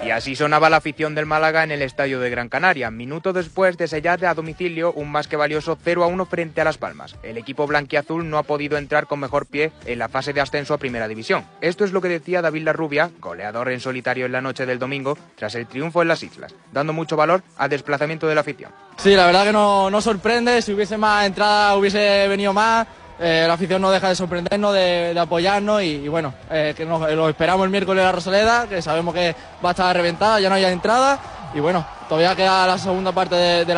Y así sonaba la afición del Málaga en el estadio de Gran Canaria, minutos después de sellar a domicilio un más que valioso 0-1 frente a Las Palmas. El equipo blanquiazul no ha podido entrar con mejor pie en la fase de ascenso a Primera División. Esto es lo que decía David Larrubia, goleador en solitario en la noche del domingo, tras el triunfo en las Islas, dando mucho valor al desplazamiento de la afición. Sí, la verdad que no sorprende, si hubiese más entrada hubiese venido más. La afición no deja de sorprendernos, de apoyarnos y bueno, que lo esperamos el miércoles en la Rosaleda, que sabemos que va a estar reventada, ya no hay entrada y bueno, todavía queda la segunda parte de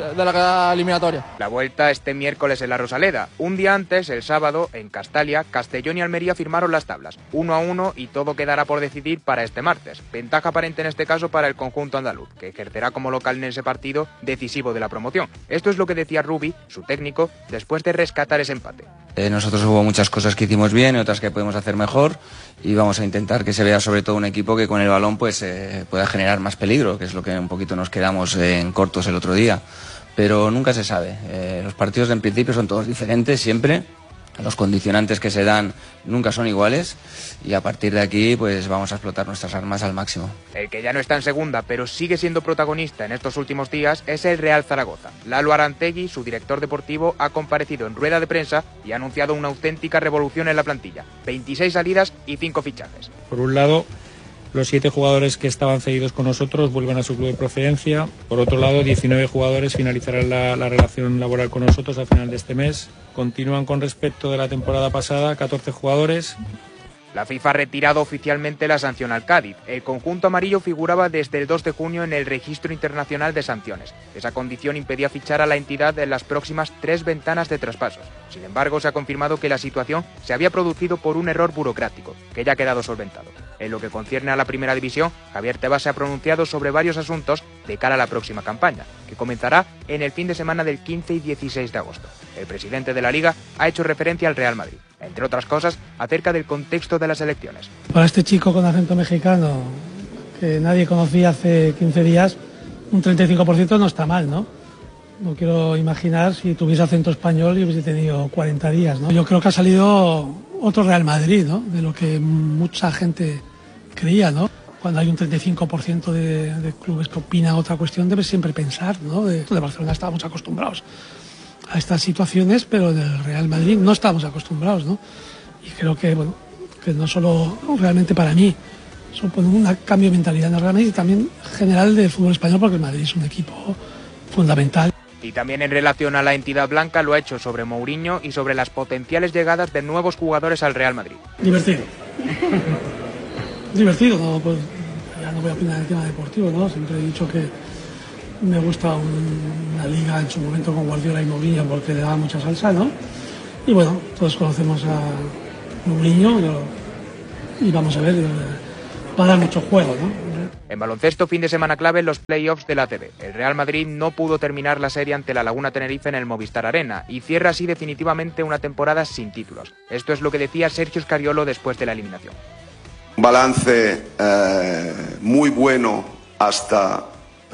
la eliminatoria. La vuelta este miércoles en la Rosaleda. Un día antes, el sábado, en Castalia, Castellón y Almería firmaron las tablas, 1-1 y todo quedará por decidir para este martes. Ventaja aparente en este caso para el conjunto andaluz, que ejercerá como local en ese partido decisivo de la promoción. Esto es lo que decía Rubi, su técnico, después de rescatar ese empate. Nosotros hubo muchas cosas que hicimos bien y otras que podemos hacer mejor y vamos a intentar que se vea sobre todo un equipo que con el balón pues pueda generar más peligro, que es lo que un poquito nos quedamos en cortos el otro día, pero nunca se sabe. Los partidos en principio son todos diferentes siempre, los condicionantes que se dan nunca son iguales y a partir de aquí pues vamos a explotar nuestras armas al máximo. El que ya no está en segunda pero sigue siendo protagonista en estos últimos días es el Real Zaragoza. Lalo Arantegui, su director deportivo, ha comparecido en rueda de prensa y ha anunciado una auténtica revolución en la plantilla. 26 salidas y 5 fichajes. Por un lado, los 7 jugadores que estaban cedidos con nosotros vuelven a su club de procedencia. Por otro lado, 19 jugadores finalizarán la relación laboral con nosotros a final de este mes. Continúan con respecto de la temporada pasada 14 jugadores. La FIFA ha retirado oficialmente la sanción al Cádiz. El conjunto amarillo figuraba desde el 2 de junio en el Registro Internacional de Sanciones. Esa condición impedía fichar a la entidad en las próximas 3 ventanas de traspasos. Sin embargo, se ha confirmado que la situación se había producido por un error burocrático, que ya ha quedado solventado. En lo que concierne a la Primera División, Javier Tebas se ha pronunciado sobre varios asuntos de cara a la próxima campaña, que comenzará en el fin de semana del 15 y 16 de agosto. El presidente de la Liga ha hecho referencia al Real Madrid, entre otras cosas, acerca del contexto de las elecciones. Para este chico con acento mexicano, que nadie conocía hace 15 días, un 35% no está mal, ¿no? No quiero imaginar si tuviese acento español y hubiese tenido 40 días, ¿no? Yo creo que ha salido otro Real Madrid, ¿no? De lo que mucha gente creía, ¿no? Cuando hay un 35% de clubes que opinan otra cuestión, debes siempre pensar, ¿no? De Barcelona estábamos acostumbrados a estas situaciones, pero del Real Madrid no estábamos acostumbrados, ¿no? Y creo que, bueno, que no solo realmente para mí supone un cambio de mentalidad en el Real Madrid, y también general del fútbol español, porque el Madrid es un equipo fundamental. Y también en relación a la entidad blanca lo ha hecho sobre Mourinho y sobre las potenciales llegadas de nuevos jugadores al Real Madrid. Divertido. Divertido, no, pues ya no voy a opinar del tema deportivo, ¿no? Siempre he dicho que me gusta una liga en su momento con Guardiola y Mourinho porque le daba mucha salsa, ¿no? Y bueno, todos conocemos a Mourinho y vamos a ver, va a dar mucho juego, ¿no? En baloncesto, fin de semana clave en los play-offs de la ACB. El Real Madrid no pudo terminar la serie ante la Laguna Tenerife en el Movistar Arena y cierra así definitivamente una temporada sin títulos. Esto es lo que decía Sergio Scariolo después de la eliminación. Un balance muy bueno hasta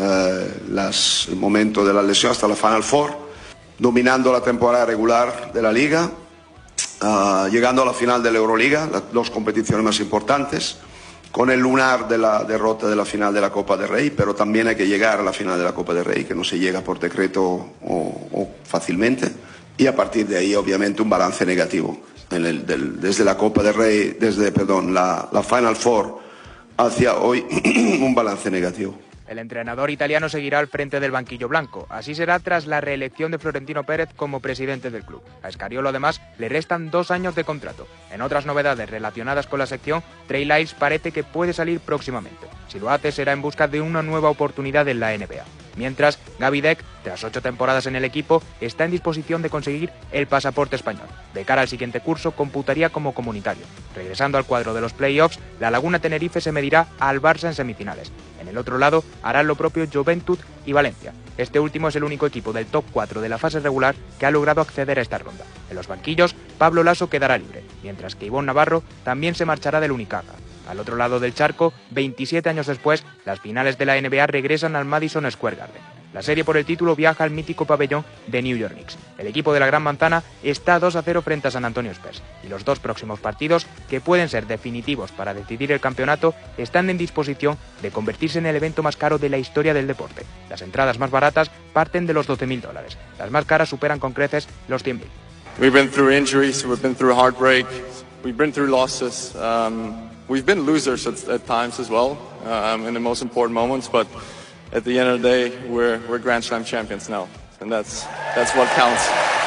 el momento de la lesión, hasta la Final Four, dominando la temporada regular de la Liga, llegando a la final de la Euroliga, las 2 competiciones más importantes, con el lunar de la derrota de la final de la Copa del Rey, pero también hay que llegar a la final de la Copa del Rey, que no se llega por decreto o fácilmente, y a partir de ahí obviamente un balance negativo. Desde la Copa del Rey, la Final Four hacia hoy, un balance negativo. El entrenador italiano seguirá al frente del banquillo blanco. Así será tras la reelección de Florentino Pérez como presidente del club. A Scariolo, además, le restan 2 años de contrato. En otras novedades relacionadas con la sección, Trey Lyles parece que puede salir próximamente. Si lo hace, será en busca de una nueva oportunidad en la NBA. Mientras, Gaby Deck, tras 8 temporadas en el equipo, está en disposición de conseguir el pasaporte español. De cara al siguiente curso, computaría como comunitario. Regresando al cuadro de los playoffs, la Laguna Tenerife se medirá al Barça en semifinales. En el otro lado, harán lo propio Juventud y Valencia. Este último es el único equipo del top 4 de la fase regular que ha logrado acceder a esta ronda. En los banquillos, Pablo Laso quedará libre, mientras que Ivonne Navarro también se marchará del Unicaja. Al otro lado del charco, 27 años después, las finales de la NBA regresan al Madison Square Garden. La serie por el título viaja al mítico pabellón de New York Knicks. El equipo de la Gran Manzana está 2-0 frente a San Antonio Spurs y los dos próximos partidos, que pueden ser definitivos para decidir el campeonato, están en disposición de convertirse en el evento más caro de la historia del deporte. Las entradas más baratas parten de los $12.000. Las más caras superan con creces los $100.000. We've been through injuries, we've been through heartbreak, we've been through losses. We've been losers at times as well, in the most important moments, but at the end of the day, we're Grand Slam champions now, and that's what counts.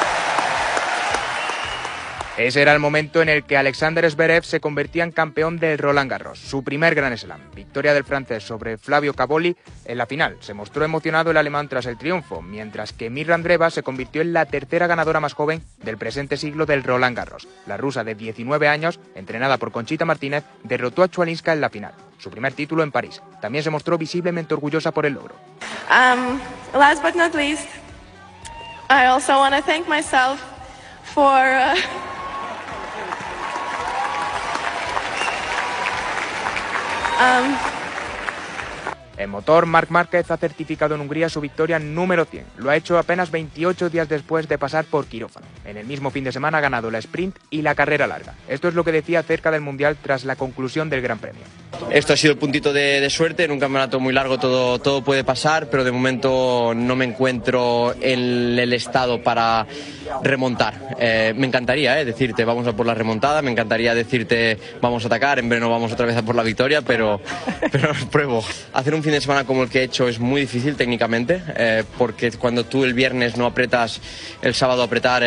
Ese era el momento en el que Alexander Zverev se convertía en campeón del Roland Garros, su primer Grand Slam. Victoria del francés sobre Flavio Cavoli en la final. Se mostró emocionado el alemán tras el triunfo, mientras que Mirra Andreeva se convirtió en la tercera ganadora más joven del presente siglo del Roland Garros. La rusa de 19 años, entrenada por Conchita Martínez, derrotó a Chwalinska en la final, su primer título en París. También se mostró visiblemente orgullosa por el logro. Last but not least, I also want to thank myself for En motor, Marc Márquez ha certificado en Hungría su victoria número 100. Lo ha hecho apenas 28 días después de pasar por quirófano. En el mismo fin de semana ha ganado la sprint y la carrera larga. Esto es lo que decía acerca del Mundial tras la conclusión del Gran Premio. Esto ha sido el puntito de suerte. En un campeonato muy largo todo puede pasar, pero de momento no me encuentro en el estado para remontar. Me encantaría decirte vamos a por la remontada, me encantaría decirte vamos a atacar, en verano vamos otra vez a por la victoria, pero pruebo. Hacer un fin de semana como el que he hecho es muy difícil técnicamente, porque cuando tú el viernes no apretas, el sábado apretar,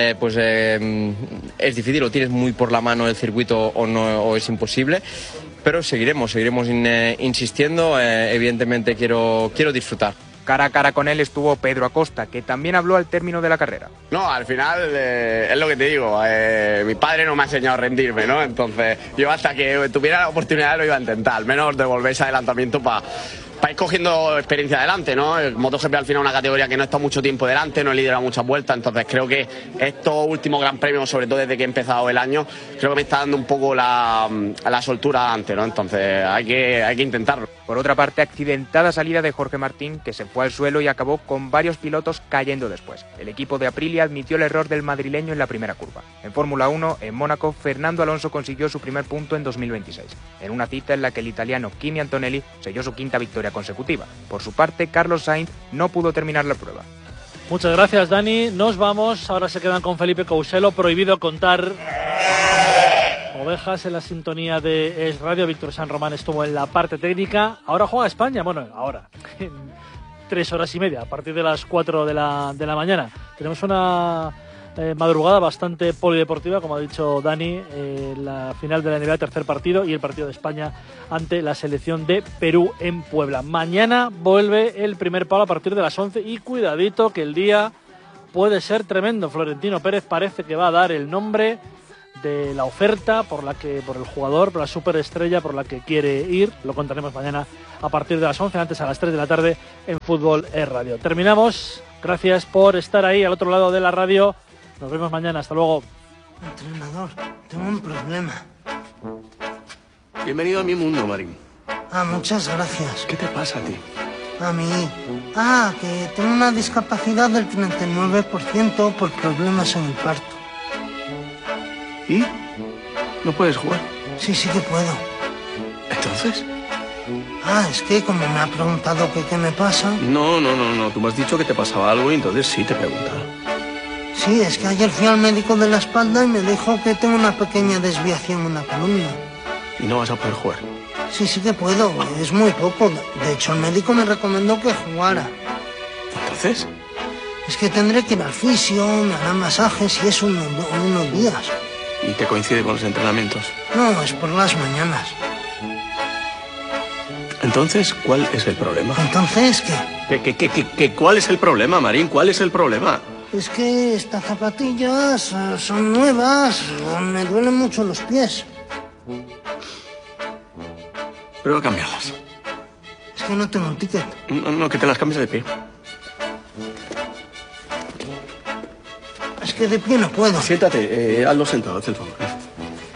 es difícil, o tienes muy por la mano el circuito o es imposible. Pero seguiremos insistiendo, evidentemente quiero disfrutar. Cara a cara con él estuvo Pedro Acosta, que también habló al término de la carrera. No, al final es lo que te digo, mi padre no me ha enseñado a rendirme, ¿no? Entonces yo hasta que tuviera la oportunidad lo iba a intentar, al menos devolver ese adelantamiento para ir cogiendo experiencia adelante, ¿no? El MotoGP al final es una categoría que no está mucho tiempo delante, no he liderado muchas vueltas, entonces creo que estos últimos Gran Premios, sobre todo desde que he empezado el año, creo que me está dando un poco la soltura antes, ¿no? Entonces hay que intentarlo. Por otra parte, accidentada salida de Jorge Martín, que se fue al suelo y acabó con varios pilotos cayendo después. El equipo de Aprilia admitió el error del madrileño en la primera curva. En Fórmula 1, en Mónaco, Fernando Alonso consiguió su primer punto en 2026, en una cita en la que el italiano Kimi Antonelli selló su quinta victoria consecutiva. Por su parte, Carlos Sainz no pudo terminar la prueba. Muchas gracias, Dani. Nos vamos. Ahora se quedan con Felipe Couselo. Prohibido contar ovejas en la sintonía de Es Radio. Víctor San Román estuvo en la parte técnica. Ahora juega España. Bueno, ahora. En 3 horas y media, a partir de las 4 de la mañana. Tenemos una madrugada bastante polideportiva, como ha dicho Dani, la final de la NBA, tercer partido, y el partido de España ante la selección de Perú en Puebla. Mañana vuelve el primer palo a partir de las 11 y cuidadito que el día puede ser tremendo. Florentino Pérez parece que va a dar el nombre de la oferta por el jugador, por la superestrella por la que quiere ir. Lo contaremos mañana a partir de las 11, antes a las 3 de la tarde en Fútbol Es Radio. Terminamos. Gracias por estar ahí al otro lado de la radio. Nos vemos mañana. Hasta luego. Entrenador, tengo un problema. Bienvenido a mi mundo, Marín. Muchas gracias. ¿Qué te pasa a ti? A mí. Que tengo una discapacidad del 39% por problemas en el parto. ¿Y? ¿No puedes jugar? Sí que puedo. ¿Entonces? Es que como me ha preguntado qué me pasa... No. Tú me has dicho que te pasaba algo y entonces sí te preguntaba. Sí, es que ayer fui al médico de la espalda y me dijo que tengo una pequeña desviación en la columna. ¿Y no vas a poder jugar? Sí que puedo, es muy poco. De hecho, el médico me recomendó que jugara. ¿Entonces? Es que tendré que ir al fisio, me harán masajes y eso en unos días. ¿Y te coincide con los entrenamientos? No, es por las mañanas. Entonces, ¿cuál es el problema? ¿Entonces qué? ¿Cuál es el problema, Marín? ¿Cuál es el problema? Es que estas zapatillas son nuevas, me duelen mucho los pies. Prueba a cambiarlas. Es que no tengo un ticket. No, que te las cambies de pie. Es que de pie no puedo. Siéntate, hazlo sentado, haz el favor.